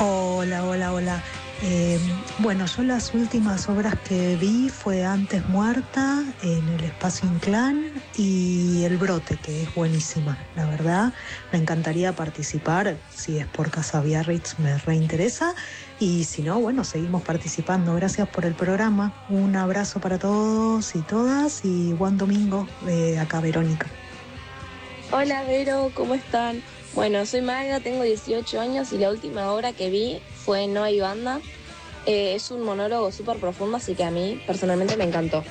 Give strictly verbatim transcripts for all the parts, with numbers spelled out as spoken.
Hola, hola, hola. Eh, bueno, yo las últimas obras que vi fue Antes Muerta, en el Espacio Inclán, y El Brote, que es buenísima, la verdad. Me encantaría participar, si es por Casa Biarritz me reinteresa, y si no, bueno, seguimos participando. Gracias por el programa, un abrazo para todos y todas, y buen domingo, eh, acá Verónica. Hola Vero, ¿cómo están? Bueno, soy Maga, tengo dieciocho años y la última obra que vi fue No hay banda. Eh, es un monólogo súper profundo, así que a mí personalmente me encantó.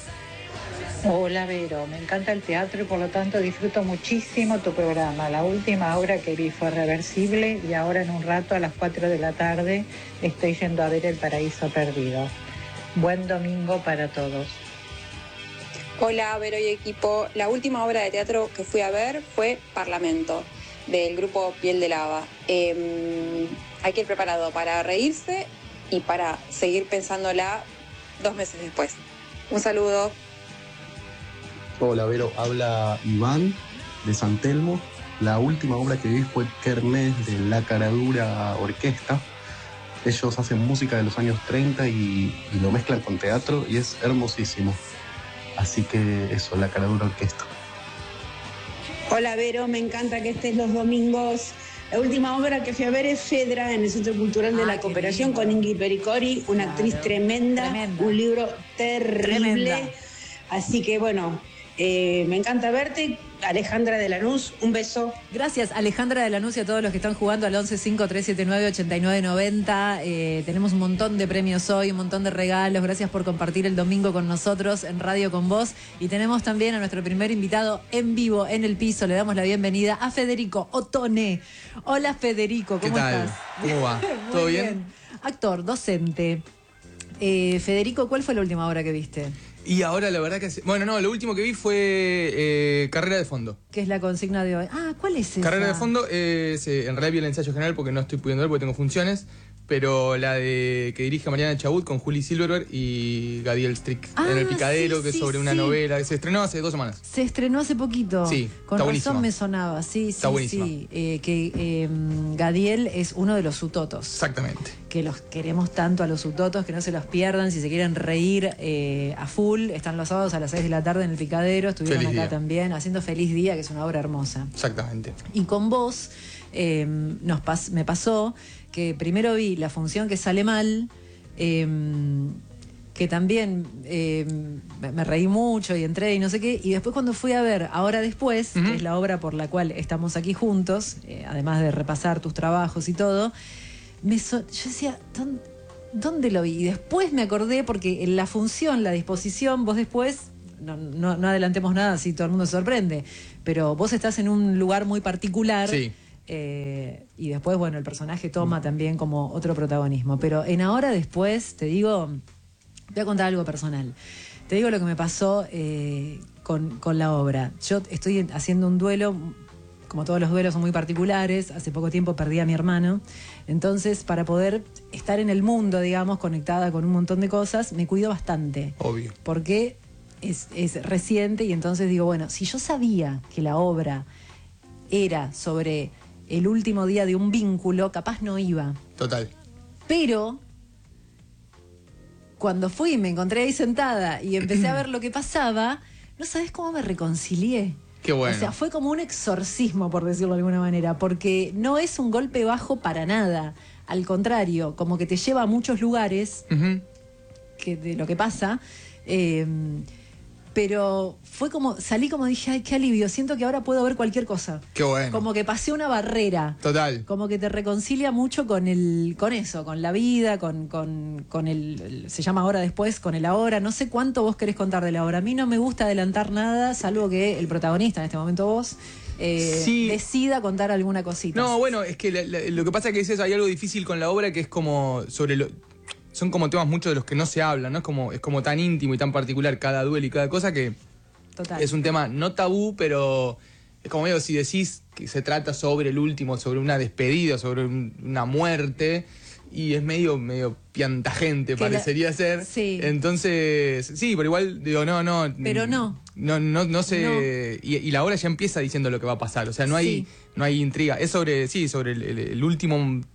Hola Vero, me encanta el teatro y por lo tanto disfruto muchísimo tu programa. La última obra que vi fue Reversible y ahora en un rato a las cuatro de la tarde estoy yendo a ver El Paraíso Perdido. Buen domingo para todos. Hola Vero y equipo, la última obra de teatro que fui a ver fue Parlamento, del grupo Piel de Lava. Eh, hay que ir preparado para reírse y para seguir pensándola dos meses después. Un saludo. Hola Vero, habla Iván de San Telmo. La última obra que vi fue Kermés de La Caradura Orquesta. Ellos hacen música de los años treinta y, y lo mezclan con teatro y es hermosísimo. Así que eso, La Caradura Orquesta. Hola Vero, me encanta que estés los domingos. La última obra que fui a ver es Fedra en el Centro Cultural de ah, la Cooperación lindo. Con Ingrid Pericori, una claro. actriz tremenda, tremenda, un libro terrible. Tremenda. Así que bueno, eh, me encanta verte. Alejandra de Lanús, un beso. Gracias Alejandra de Lanús y a todos los que están jugando al once cinco tres siete nueve ocho nueve nueve cero. Eh, tenemos un montón de premios hoy, un montón de regalos. Gracias por compartir el domingo con nosotros en Radio con Vos. Y tenemos también a nuestro primer invitado en vivo, en el piso. Le damos la bienvenida a Federico Ottone. Hola Federico, ¿cómo ¿Qué tal? estás? ¿Cómo va? ¿Todo bien? bien? Actor, docente. Eh, Federico, ¿cuál fue la última obra que viste? Y ahora la verdad que... Bueno, no, lo último que vi fue eh, Carrera de Fondo. ¿Qué es la consigna de hoy? Ah, ¿cuál es esa? Carrera de Fondo es, eh, en realidad vi el ensayo general porque no estoy pudiendo ver porque tengo funciones, pero la de que dirige Mariana Chabut con Juli Silverberg y Gadiel Strick ah, en El Picadero, sí, que es sobre sí. una novela que se estrenó hace dos semanas. Se estrenó hace poquito. Sí, con está razón buenísima. me sonaba, sí, está sí, buenísima. sí. Eh, que eh, Gadiel es uno de los sutotos. Exactamente. Que los queremos tanto a los sutotos, que no se los pierdan. Si se quieren reír eh, a full, están los sábados a las seis de la tarde en El Picadero. Estuvieron feliz acá día. También haciendo Feliz Día, que es una obra hermosa. Exactamente. Y con vos eh, nos pas- me pasó que primero vi La función que sale mal, eh, que también eh, me reí mucho y entré y no sé qué, y después cuando fui a ver Ahora Después, uh-huh. que es la obra por la cual estamos aquí juntos, eh, además de repasar tus trabajos y todo, me so- yo decía, ¿dónde lo vi? Y después me acordé, porque en la función, la disposición, vos después, no, no, no adelantemos nada si todo el mundo se sorprende, pero vos estás en un lugar muy particular. Sí. Eh, y después, bueno, el personaje toma también como otro protagonismo. Pero en Ahora Después, te digo, voy a contar algo personal. Te digo lo que me pasó eh, con, con la obra. Yo estoy haciendo un duelo, como todos los duelos son muy particulares. Hace poco tiempo perdí a mi hermano. Entonces, para poder estar en el mundo, digamos, conectada con un montón de cosas, me cuido bastante. Obvio. Porque es, es reciente y entonces digo, bueno, si yo sabía que la obra era sobre el último día de un vínculo, capaz no iba. Total. Pero cuando fui y me encontré ahí sentada y empecé a ver lo que pasaba, no sabés cómo me reconcilié. Qué bueno. O sea, fue como un exorcismo, por decirlo de alguna manera, porque no es un golpe bajo para nada. Al contrario, como que te lleva a muchos lugares uh-huh. que de lo que pasa. Eh, Pero fue como, salí como dije, ay, qué alivio, siento que ahora puedo ver cualquier cosa. Qué bueno. Como que pasé una barrera. Total. Como que te reconcilia mucho con el, con eso, con la vida, con, con, con el, el, se llama Ahora Después, con el ahora. No sé cuánto vos querés contar de la obra. A mí no me gusta adelantar nada, salvo que el protagonista, en este momento vos, eh, sí. decida contar alguna cosita. No, bueno, es que la, la, lo que pasa es que es eso, hay algo difícil con la obra que es como sobre lo... Son como temas muchos de los que no se hablan, ¿no? Es como, es como tan íntimo y tan particular cada duelo y cada cosa que Total. Es un tema no tabú, pero es como digo, si decís que se trata sobre el último, sobre una despedida, sobre un, una muerte, y es medio, medio piantagente, parecería la... ser. Sí. Entonces, sí, pero igual digo, no, no. Pero no. No, no, no sé. No. Y, y la obra ya empieza diciendo lo que va a pasar. O sea, no hay, sí. no hay intriga. Es sobre, sí, sobre el, el, el último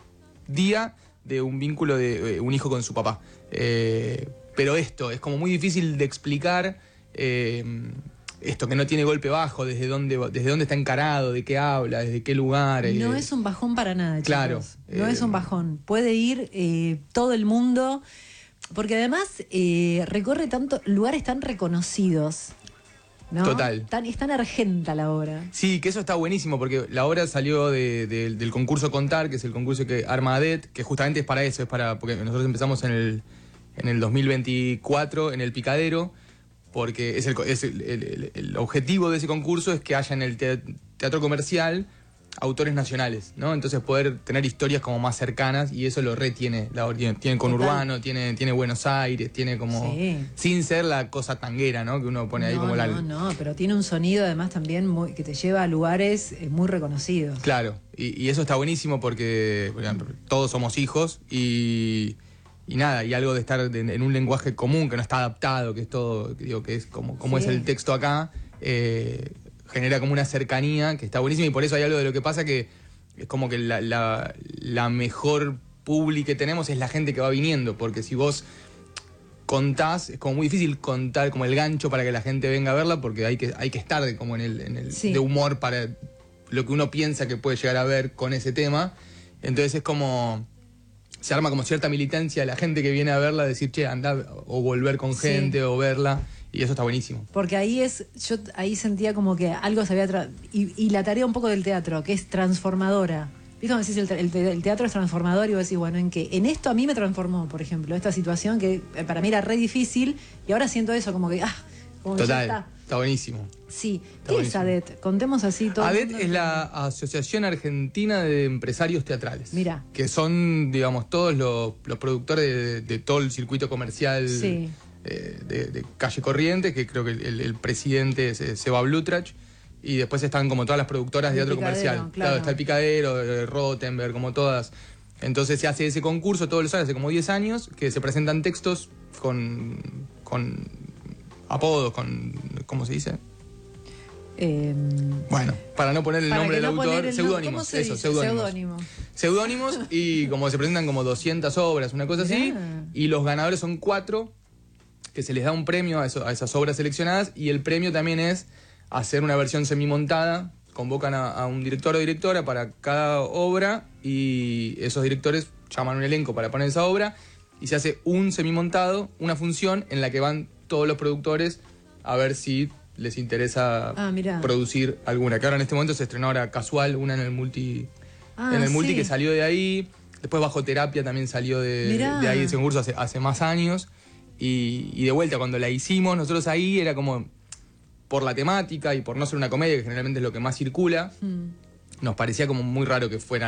día de un vínculo de eh, un hijo con su papá. Eh, pero esto es como muy difícil de explicar, eh, esto que no tiene golpe bajo, desde dónde, desde dónde está encarado, de qué habla, desde qué lugar. Eh. No es un bajón para nada, chicos. Claro. No eh, es un bajón. Puede ir eh, todo el mundo, porque además eh, recorre tanto lugares tan reconocidos. ¿No? Total. Tan, es tan argenta la obra. Sí, que eso está buenísimo, porque la obra salió de, de, del concurso Contar, que es el concurso que arma A D E T, que justamente es para eso, es para, porque nosotros empezamos en el, en el dos mil veinticuatro en el Picadero, porque es el, es el, el, el objetivo de ese concurso es que haya en el teatro comercial autores nacionales, ¿no? Entonces poder tener historias como más cercanas, y eso lo retiene la obra. Tiene, tiene conurbano, tiene, tiene Buenos Aires, tiene como... Sí. Sin ser la cosa tanguera, ¿no? Que uno pone ahí no, como no, la... No, no, pero tiene un sonido además también muy, que te lleva a lugares eh, muy reconocidos. Claro, y, y eso está buenísimo porque, por ejemplo, todos somos hijos y, y nada, y algo de estar de, en un lenguaje común que no está adaptado, que es todo, que digo, que es como, como Sí. es el texto acá, eh, genera como una cercanía que está buenísima, y por eso hay algo de lo que pasa que es como que la, la, la mejor publi que tenemos es la gente que va viniendo, porque si vos contás, es como muy difícil contar como el gancho para que la gente venga a verla, porque hay que, hay que estar de, como en el, en el Sí. de humor para lo que uno piensa que puede llegar a ver con ese tema. Entonces es como... se arma como cierta militancia de la gente que viene a verla, decir, che, anda, o volver con Sí. gente, o verla, y eso está buenísimo. Porque ahí es, yo ahí sentía como que algo se había... tra- y, y la tarea un poco del teatro, que es transformadora. ¿Viste cuando decís el, te- el te- el teatro es transformador y vos decís, bueno, ¿en qué? En esto a mí me transformó, por ejemplo, esta situación que eh, para mí era re difícil, y ahora siento eso, como que, ah, como que ya Total, está. está buenísimo. Sí. Está ¿Qué es buenísimo. A D E T? Contemos así todo. el A D E T mundo. es la Asociación Argentina de Empresarios Teatrales. Mirá. Que son, digamos, todos los, los productores de, de todo el circuito comercial Sí. eh, de, de Calle Corrientes, que creo que el, el- el presidente es eh, Seba Blutrach. Y después están como todas las productoras de El teatro Picadero, comercial. claro. Está el Picadero, eh, Rottenberg, como todas. Entonces se hace ese concurso todos los años, hace como diez años, que se presentan textos con, con apodos, con... ¿cómo se dice? Eh, Bueno, para no poner el para nombre que del no poner autor, el nom- seudónimos, ¿cómo se eso, dice? seudónimos. Seudónimo. Seudónimos, y como se presentan como doscientas obras, una cosa así, Mirá. y los ganadores son cuatro, que se les da un premio a, eso- a esas obras seleccionadas, y el premio también es hacer una versión semimontada. Convocan a, a un director o directora para cada obra, y esos directores llaman un elenco para poner esa obra, y se hace un semimontado, una función en la que van todos los productores a ver si les interesa Ah, mirá. producir alguna. Que ahora en este momento se estrenó ahora Casual, una en el multi, Ah, en el multi sí. que salió de ahí. Después Bajo Terapia también salió de, Mirá. de ahí, ese concurso hace, hace más años. Y, y de vuelta, cuando la hicimos, nosotros ahí era como, por la temática y por no ser una comedia, que generalmente es lo que más circula, mm. nos parecía como muy raro que fuera